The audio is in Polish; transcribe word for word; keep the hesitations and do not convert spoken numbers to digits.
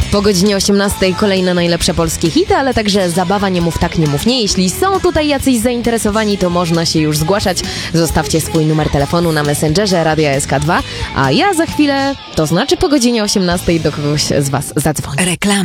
Po godzinie osiemnastej kolejne najlepsze polskie hity, ale także zabawa Nie mów tak, nie mów nie. Jeśli są tutaj jacyś zainteresowani, to można się już zgłaszać. Zostawcie swój numer telefonu na Messengerze Radia S K dwa, a ja za chwilę, to znaczy po godzinie osiemnastej do kogoś z was zadzwonię. Reklama.